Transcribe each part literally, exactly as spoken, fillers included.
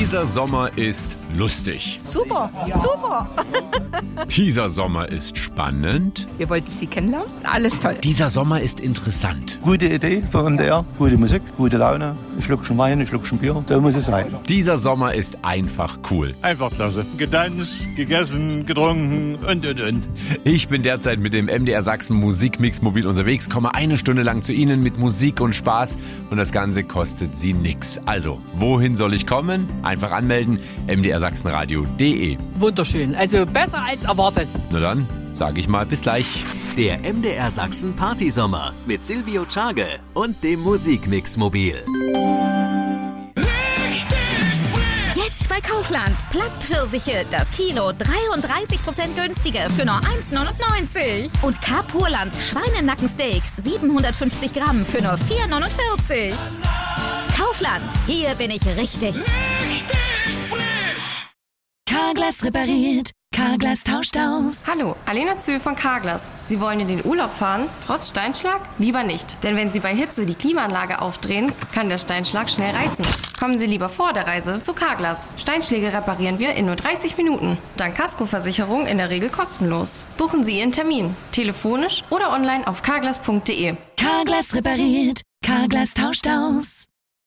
Dieser Sommer ist lustig. Super, super. Dieser Sommer ist spannend. Wir wollten Sie kennenlernen. Alles toll. Dieser Sommer ist interessant. Gute Idee für M D R, gute Musik, gute Laune, ein Schluckchen Wein, ein Schluckchen Bier, so muss es sein. Dieser Sommer ist einfach cool. Einfach klasse. Getanzt, gegessen, getrunken und, und, und. Ich bin derzeit mit dem M D R Sachsen Musikmix mobil unterwegs, komme eine Stunde lang zu Ihnen mit Musik und Spaß und das Ganze kostet Sie nix. Also, wohin soll ich kommen? Einfach anmelden, m d r sachsenradio punkt d e. Wunderschön, also besser als erwartet. Na dann, sage ich mal bis gleich. Der M D R Sachsen Partysommer mit Silvio Czage und dem Musikmix mobil. Jetzt bei Kaufland. Plattpfirsiche, das Kilo dreiunddreißig Prozent günstiger für nur eins neunundneunzig. Und Kapurland Schweinenackensteaks siebenhundertfünfzig Gramm für nur vier neunundvierzig. Kaufland, hier bin ich richtig. Richtig frisch. Carglass repariert. Carglass tauscht aus. Hallo, Alena Zöhl von Carglass. Sie wollen in den Urlaub fahren, trotz Steinschlag? Lieber nicht. Denn wenn Sie bei Hitze die Klimaanlage aufdrehen, kann der Steinschlag schnell reißen. Kommen Sie lieber vor der Reise zu Carglass. Steinschläge reparieren wir in nur dreißig Minuten. Dank Kaskoversicherung in der Regel kostenlos. Buchen Sie Ihren Termin. Telefonisch oder online auf carglass punkt d e. Carglass repariert. Carglass tauscht aus.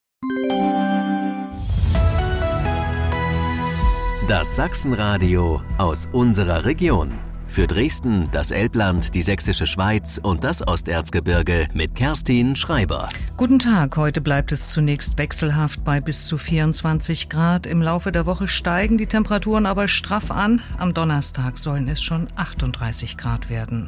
Das Sachsenradio aus unserer Region. Für Dresden, das Elbland, die Sächsische Schweiz und das Osterzgebirge mit Kerstin Schreiber. Guten Tag, heute bleibt es zunächst wechselhaft bei bis zu vierundzwanzig Grad. Im Laufe der Woche steigen die Temperaturen aber straff an. Am Donnerstag sollen es schon achtunddreißig Grad werden.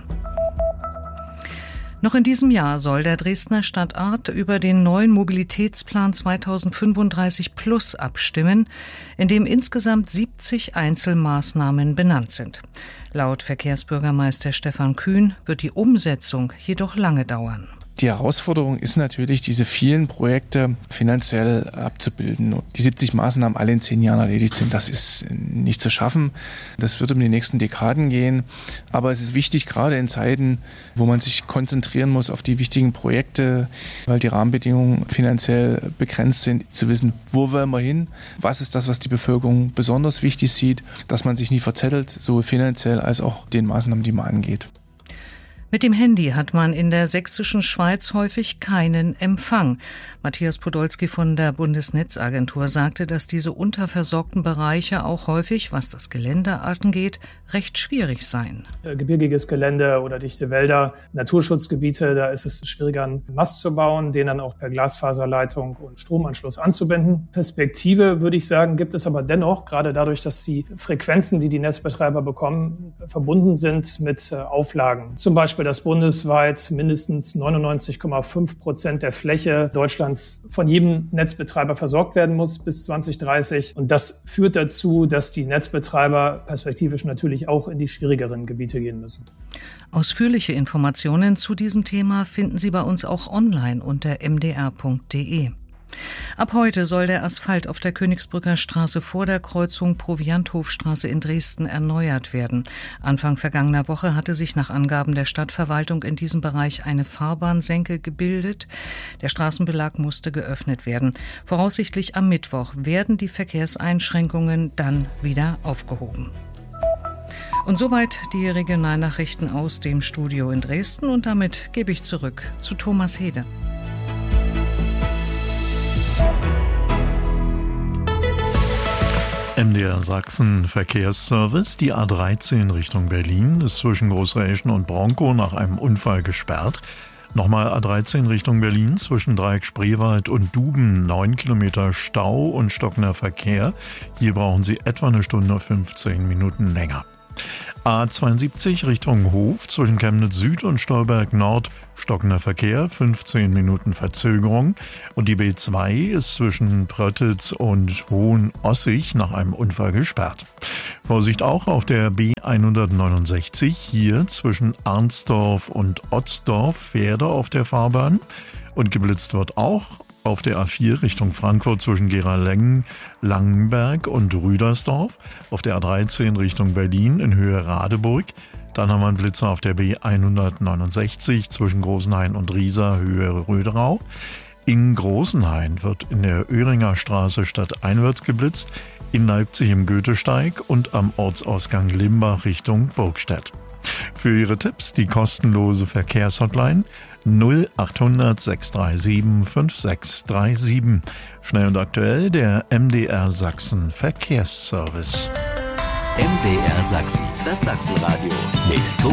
Noch in diesem Jahr soll der Dresdner Stadtrat über den neuen Mobilitätsplan zweitausendfünfunddreißig plus abstimmen, in dem insgesamt siebzig Einzelmaßnahmen benannt sind. Laut Verkehrsbürgermeister Stefan Kühn wird die Umsetzung jedoch lange dauern. Die Herausforderung ist natürlich, diese vielen Projekte finanziell abzubilden. Die siebzig Maßnahmen alle in zehn Jahren erledigt sind, das ist nicht zu schaffen. Das wird um die nächsten Dekaden gehen. Aber es ist wichtig, gerade in Zeiten, wo man sich konzentrieren muss auf die wichtigen Projekte, weil die Rahmenbedingungen finanziell begrenzt sind, zu wissen, wo wollen wir hin, was ist das, was die Bevölkerung besonders wichtig sieht, dass man sich nie verzettelt, sowohl finanziell als auch den Maßnahmen, die man angeht. Mit dem Handy hat man in der sächsischen Schweiz häufig keinen Empfang. Matthias Podolski von der Bundesnetzagentur sagte, dass diese unterversorgten Bereiche auch häufig, was das Gelände angeht, recht schwierig seien. Gebirgiges Gelände oder dichte Wälder, Naturschutzgebiete, da ist es schwieriger, einen Mast zu bauen, den dann auch per Glasfaserleitung und Stromanschluss anzubinden. Perspektive, würde ich sagen, gibt es aber dennoch, gerade dadurch, dass die Frequenzen, die die Netzbetreiber bekommen, verbunden sind mit Auflagen. Zum Beispiel, dass bundesweit mindestens neunundneunzig Komma fünf Prozent der Fläche Deutschlands von jedem Netzbetreiber versorgt werden muss bis zwanzig dreißig. Und das führt dazu, dass die Netzbetreiber perspektivisch natürlich auch in die schwierigeren Gebiete gehen müssen. Ausführliche Informationen zu diesem Thema finden Sie bei uns auch online unter m d r punkt d e. Ab heute soll der Asphalt auf der Königsbrücker Straße vor der Kreuzung Provianthofstraße in Dresden erneuert werden. Anfang vergangener Woche hatte sich nach Angaben der Stadtverwaltung in diesem Bereich eine Fahrbahnsenke gebildet. Der Straßenbelag musste geöffnet werden. Voraussichtlich am Mittwoch werden die Verkehrseinschränkungen dann wieder aufgehoben. Und soweit die Regionalnachrichten aus dem Studio in Dresden und damit gebe ich zurück zu Thomas Hede. M D R Sachsen Verkehrsservice. Die A dreizehn Richtung Berlin ist zwischen Großräschen und Bronkow nach einem Unfall gesperrt. Nochmal A dreizehn Richtung Berlin zwischen Dreieck Spreewald und Duben. neun Kilometer Stau und stockender Verkehr. Hier brauchen Sie etwa eine Stunde fünfzehn Minuten länger. A zweiundsiebzig Richtung Hof zwischen Chemnitz Süd und Stolberg Nord, stockender Verkehr, fünfzehn Minuten Verzögerung. Und die B zwei ist zwischen Pröttitz und Hohen-Ossig nach einem Unfall gesperrt. Vorsicht auch auf der B hundertneunundsechzig, hier zwischen Arnsdorf und Otzdorf, Pferde auf der Fahrbahn. Und geblitzt wird auch auf der A vier Richtung Frankfurt zwischen Geraleng, Langenberg und Rüdersdorf, auf der A dreizehn Richtung Berlin in Höhe Radeburg. Dann haben wir einen Blitzer auf der B hundertneunundsechzig zwischen Großenhain und Riesa, Höhe Röderau. In Großenhain wird in der Öhringer Straße stadteinwärts geblitzt, in Leipzig im Goethesteig und am Ortsausgang Limbach Richtung Burgstedt. Für Ihre Tipps die kostenlose Verkehrshotline null achthundert sechs drei sieben fünf sechs drei sieben. Schnell und aktuell der M D R Sachsen Verkehrsservice. M D R Sachsen, das Sachsenradio mit Thomas